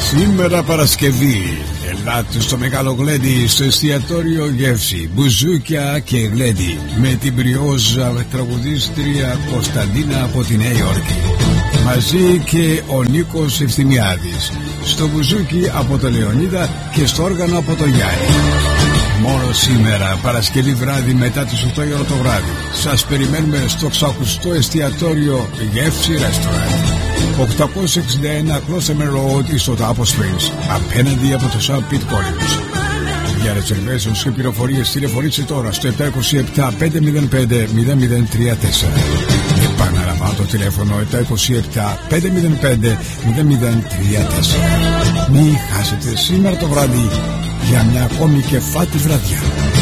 Σήμερα Παρασκευή, ελάτε στο Μεγάλο Γλέντι, στο εστιατόριο Γεύση, μπουζούκια και γλέντι, με την πριόζα τραγουδίστρια Κωνσταντίνα από τη Νέα Υόρκη. Μαζί και ο Νίκος Ευθυμιάδης, στο μπουζούκι από τον Λεωνίδα και στο όργανο από τον Γιάννη. Μόνο σήμερα, Παρασκευή βράδυ, μετά τις 8 η ώρα το βράδυ, σας περιμένουμε στο ξακουστό εστιατόριο Γεύση Restaurant, 861 Closterman Road, στο Apple Springs, απέναντι από το South Pit College. Για reservations και πληροφορίες τηλεφωνήστε τώρα στο 727-505-0034. Επαναλαμβάνω το τηλέφωνο 727-505-0034. Μην χάσετε σήμερα το βράδυ για μια ακόμη κεφάτη βραδιά.